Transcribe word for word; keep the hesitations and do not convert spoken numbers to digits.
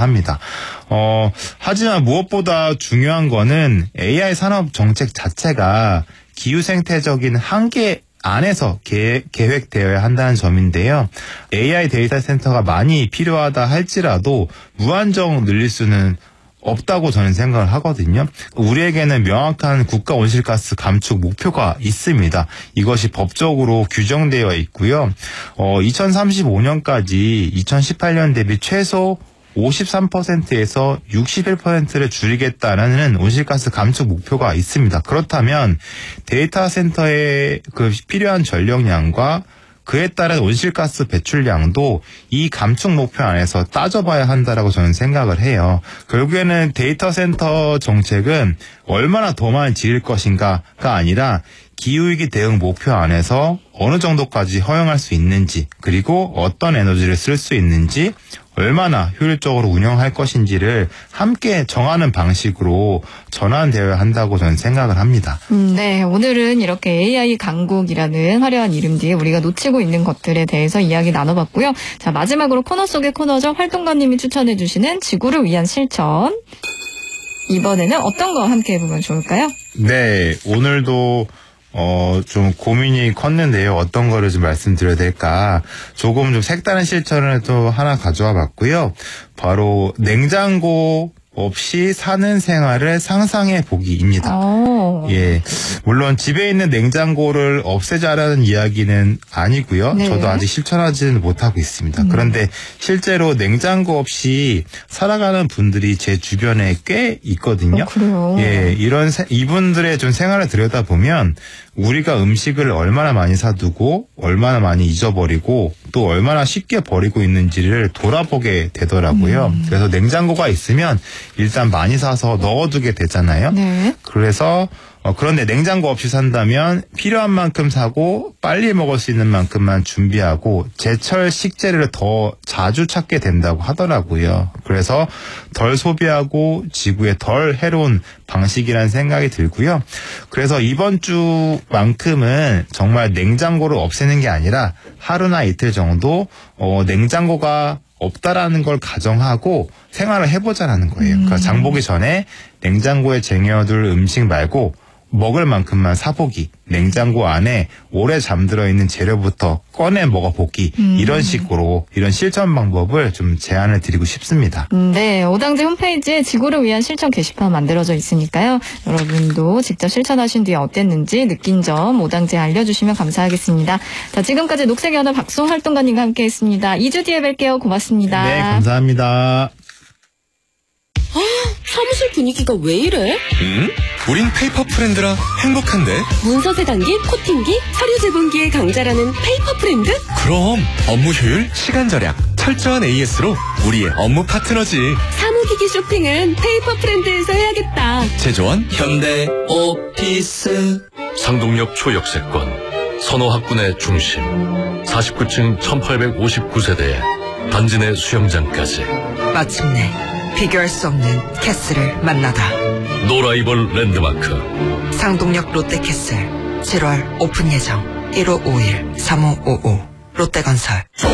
합니다. 어, 하지만 무엇보다 중요한 거는 에이아이 산업 정책 자체가 기후생태적인 한계 안에서 계, 계획되어야 한다는 점인데요. 에이아이 데이터 센터가 많이 필요하다 할지라도 무한정 늘릴 수는 없다고 저는 생각을 하거든요. 우리에게는 명확한 국가 온실가스 감축 목표가 있습니다. 이것이 법적으로 규정되어 있고요. 어, 이천삼십오 년까지 이천십팔 년 대비 최소 오십삼 퍼센트에서 육십일 퍼센트를 줄이겠다는 온실가스 감축 목표가 있습니다. 그렇다면 데이터 센터에 그 필요한 전력량과 그에 따른 온실가스 배출량도 이 감축 목표 안에서 따져봐야 한다라고 저는 생각을 해요. 결국에는 데이터 센터 정책은 얼마나 더 많이 지을 것인가가 아니라 기후위기 대응 목표 안에서 어느 정도까지 허용할 수 있는지, 그리고 어떤 에너지를 쓸 수 있는지, 얼마나 효율적으로 운영할 것인지를 함께 정하는 방식으로 전환되어야 한다고 저는 생각을 합니다. 음, 네, 오늘은 이렇게 에이아이 강국이라는 화려한 이름 뒤에 우리가 놓치고 있는 것들에 대해서 이야기 나눠봤고요. 자, 마지막으로 코너 속의 코너죠. 활동가님이 추천해 주시는 지구를 위한 실천. 이번에는 어떤 거 함께 해보면 좋을까요? 네, 오늘도 어, 좀 고민이 컸는데요. 어떤 거를 좀 말씀드려야 될까. 조금 좀 색다른 실천을 또 하나 가져와 봤고요. 바로 냉장고 없이 사는 생활을 상상해 보기입니다. 오. 예, 물론 집에 있는 냉장고를 없애자라는 이야기는 아니고요. 네. 저도 아직 실천하지는 못하고 있습니다. 음. 그런데 실제로 냉장고 없이 살아가는 분들이 제 주변에 꽤 있거든요. 어, 그래요? 예, 이런 세, 이분들의 좀 생활을 들여다보면 우리가 음식을 얼마나 많이 사두고 얼마나 많이 잊어버리고 또 얼마나 쉽게 버리고 있는지를 돌아보게 되더라고요. 음. 그래서 냉장고가 있으면 일단 많이 사서 넣어두게 되잖아요. 네. 그래서 어, 그런데 냉장고 없이 산다면 필요한 만큼 사고 빨리 먹을 수 있는 만큼만 준비하고 제철 식재료를 더 자주 찾게 된다고 하더라고요. 그래서 덜 소비하고 지구에 덜 해로운 방식이라는 생각이 들고요. 그래서 이번 주만큼은 정말 냉장고를 없애는 게 아니라 하루나 이틀 정도 어, 냉장고가 없다라는 걸 가정하고 생활을 해보자라는 거예요. 그러니까 장보기 전에 냉장고에 쟁여둘 음식 말고 먹을 만큼만 사보기, 냉장고 안에 오래 잠들어 있는 재료부터 꺼내 먹어보기, 음. 이런 식으로 이런 실천 방법을 좀 제안을 드리고 싶습니다. 음, 네, 오당제 홈페이지에 지구를 위한 실천 게시판 만들어져 있으니까요. 여러분도 직접 실천하신 뒤에 어땠는지 느낀 점 오당제에 알려주시면 감사하겠습니다. 자, 지금까지 녹색연합 박송 활동가님과 함께했습니다. 이 주 뒤에 뵐게요. 고맙습니다. 네, 감사합니다. 아, 사무실 분위기가 왜 이래? 음? 우린 페이퍼 프렌드라 행복한데? 문서 세단기, 코팅기, 서류 제본기의 강자라는 페이퍼 프렌드? 그럼 업무 효율, 시간 절약, 철저한 에이에스로 우리의 업무 파트너지. 사무기기 쇼핑은 페이퍼 프렌드에서 해야겠다. 제조원 현대 오피스. 상동역 초역세권, 선호학군의 중심, 사십구 층 천팔백오십구 세대에 단지 내 수영장까지. 마침내 비교할 수 없는 캐슬을 만나다. 노라이벌 랜드마크 상동역 롯데캐슬 칠월 오픈 예정. 일오오일 삼오오오 롯데건설.